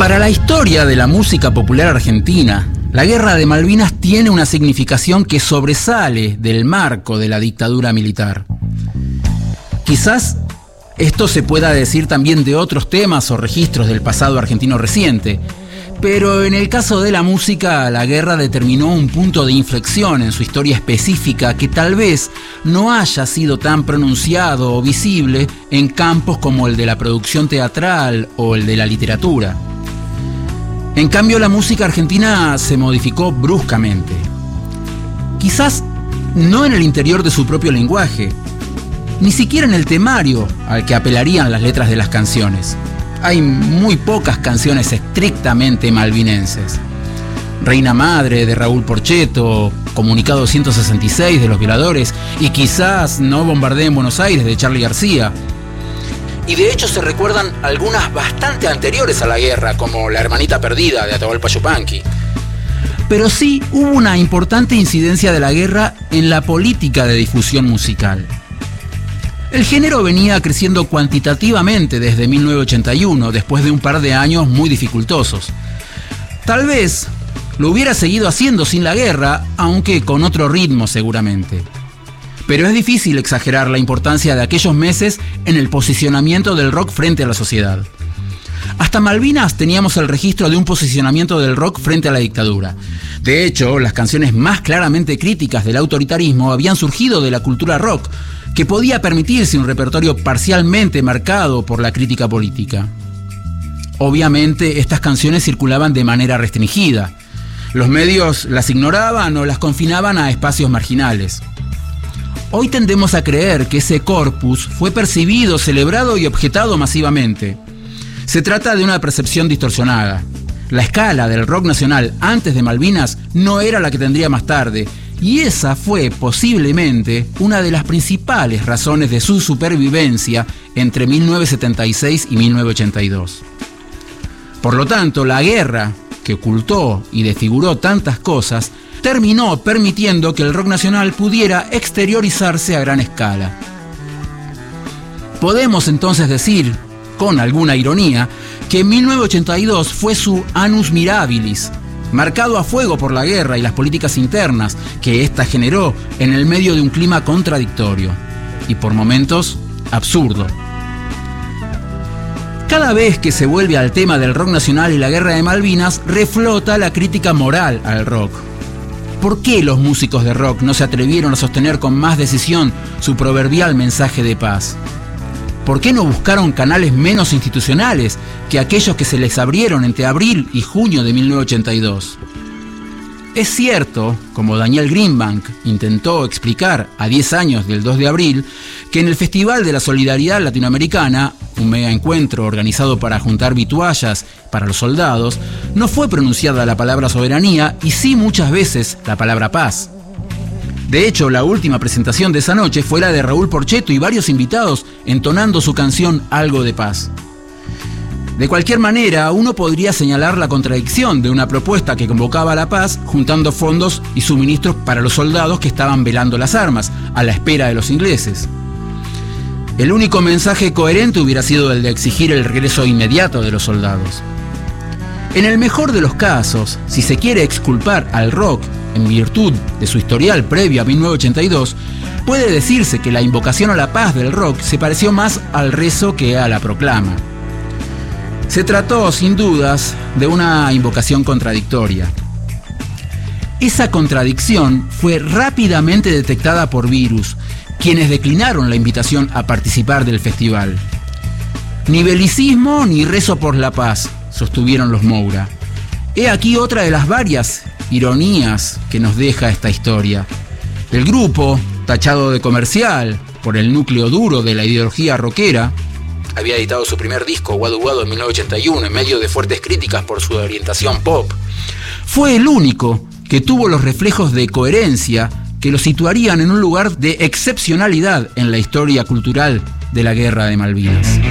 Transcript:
Para la historia de la música popular argentina, la Guerra de Malvinas tiene una significación que sobresale del marco de la dictadura militar. Quizás esto se pueda decir también de otros temas o registros del pasado argentino reciente, pero en el caso de la música, la guerra determinó un punto de inflexión en su historia específica que tal vez no haya sido tan pronunciado o visible en campos como el de la producción teatral o el de la literatura. En cambio, la música argentina se modificó bruscamente. Quizás no en el interior de su propio lenguaje, ni siquiera en el temario al que apelarían las letras de las canciones. Hay muy pocas canciones estrictamente malvinenses. Reina Madre de Raúl Porchetto, Comunicado 166 de Los Violadores y quizás No bombardeen Buenos Aires de Charly García. Y de hecho se recuerdan algunas bastante anteriores a la guerra, como La Hermanita Perdida de Atahualpa Yupanqui. Pero sí hubo una importante incidencia de la guerra en la política de difusión musical. El género venía creciendo cuantitativamente desde 1981, después de un par de años muy dificultosos. Tal vez lo hubiera seguido haciendo sin la guerra, aunque con otro ritmo seguramente. Pero es difícil exagerar la importancia de aquellos meses en el posicionamiento del rock frente a la sociedad. Hasta Malvinas teníamos el registro de un posicionamiento del rock frente a la dictadura. De hecho, las canciones más claramente críticas del autoritarismo habían surgido de la cultura rock, que podía permitirse un repertorio parcialmente marcado por la crítica política. Obviamente, estas canciones circulaban de manera restringida. Los medios las ignoraban o las confinaban a espacios marginales. Hoy tendemos a creer que ese corpus fue percibido, celebrado y objetado masivamente. Se trata de una percepción distorsionada. La escala del rock nacional antes de Malvinas no era la que tendría más tarde, y esa fue posiblemente una de las principales razones de su supervivencia entre 1976 y 1982. Por lo tanto, la guerra, que ocultó y desfiguró tantas cosas, terminó permitiendo que el rock nacional pudiera exteriorizarse a gran escala. Podemos entonces decir, con alguna ironía, que 1982 fue su annus mirabilis, marcado a fuego por la guerra y las políticas internas que ésta generó en el medio de un clima contradictorio y por momentos absurdo. Cada vez que se vuelve al tema del rock nacional y la guerra de Malvinas, reflota la crítica moral al rock. ¿Por qué los músicos de rock no se atrevieron a sostener con más decisión su proverbial mensaje de paz? ¿Por qué no buscaron canales menos institucionales que aquellos que se les abrieron entre abril y junio de 1982? Es cierto, como Daniel Greenbank intentó explicar a 10 años del 2 de abril, que en el Festival de la Solidaridad Latinoamericana, un mega encuentro organizado para juntar vituallas para los soldados, no fue pronunciada la palabra soberanía y sí muchas veces la palabra paz. De hecho, la última presentación de esa noche fue la de Raúl Porchetto y varios invitados entonando su canción Algo de Paz. De cualquier manera, uno podría señalar la contradicción de una propuesta que convocaba a la paz juntando fondos y suministros para los soldados que estaban velando las armas, a la espera de los ingleses. El único mensaje coherente hubiera sido el de exigir el regreso inmediato de los soldados. En el mejor de los casos, si se quiere exculpar al rock en virtud de su historial previo a 1982, puede decirse que la invocación a la paz del rock se pareció más al rezo que a la proclama. Se trató, sin dudas, de una invocación contradictoria. Esa contradicción fue rápidamente detectada por Virus, quienes declinaron la invitación a participar del festival. Ni belicismo ni rezo por la paz, sostuvieron los Moura. He aquí otra de las varias ironías que nos deja esta historia. El grupo, tachado de comercial por el núcleo duro de la ideología rockera, había editado su primer disco, Wadu Wadu, en 1981, en medio de fuertes críticas por su orientación pop. Fue el único que tuvo los reflejos de coherencia que lo situarían en un lugar de excepcionalidad en la historia cultural de la Guerra de Malvinas.